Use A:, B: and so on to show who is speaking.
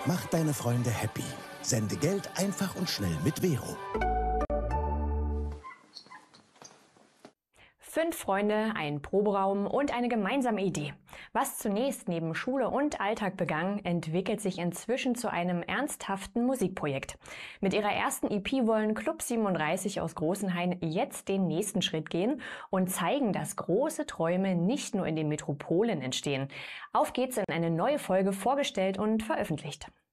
A: Mach deine Freunde happy. Sende Geld einfach und schnell mit Vero.
B: 5 Freunde, ein Proberaum und eine gemeinsame Idee. Was zunächst neben Schule und Alltag begann, entwickelt sich inzwischen zu einem ernsthaften Musikprojekt. Mit ihrer ersten EP wollen Club 37 aus Großenhain jetzt den nächsten Schritt gehen und zeigen, dass große Träume nicht nur in den Metropolen entstehen. Auf geht's in eine neue Folge, vorgestellt und veröffentlicht.